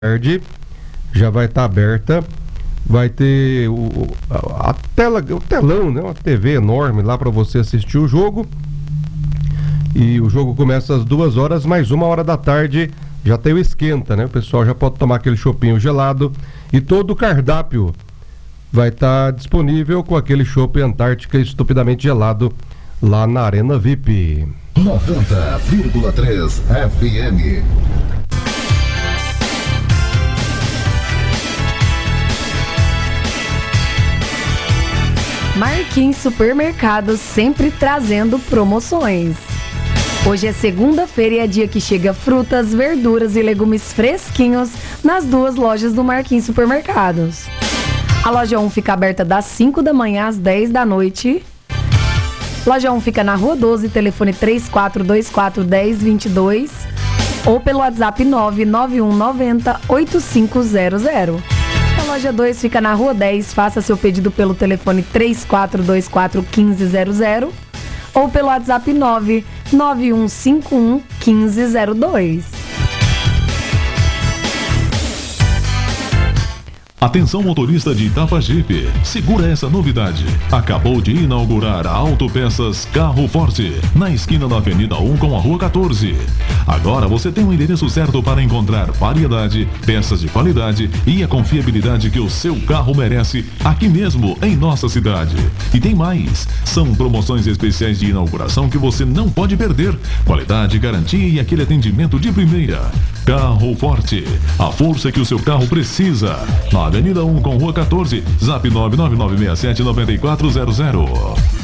tarde já vai estar aberta, vai ter a tela, o telão, né? Uma TV enorme lá para você assistir o jogo. E o jogo começa às 2h, mais 1h da tarde já tem o esquenta, né? O pessoal já pode tomar aquele chopinho gelado e todo o cardápio vai estar disponível com aquele chopp Antártica estupidamente gelado lá na Arena VIP. 90,3 FM. Marquinhos Supermercados sempre trazendo promoções. Hoje é segunda-feira e é dia que chega frutas, verduras e legumes fresquinhos nas duas lojas do Marquinhos Supermercados. A loja 1 fica aberta das 5 da manhã às 10 da noite. Loja 1 fica na Rua 12, telefone 3424-1022 ou pelo WhatsApp 99190-8500. A loja 2 fica na Rua 10, faça seu pedido pelo telefone 3424-1500 ou pelo WhatsApp 99151-1502. Atenção, motorista de Itapajipe, segura essa novidade. Acabou de inaugurar a Autopeças Carro Forte, na esquina da Avenida 1 com a Rua 14. Agora você tem um endereço certo para encontrar variedade, peças de qualidade e a confiabilidade que o seu carro merece aqui mesmo em nossa cidade. E tem mais, são promoções especiais de inauguração que você não pode perder. Qualidade, garantia e aquele atendimento de primeira. Carro Forte, a força que o seu carro precisa. Na Avenida 1 com Rua 14, Zap 99967-9400.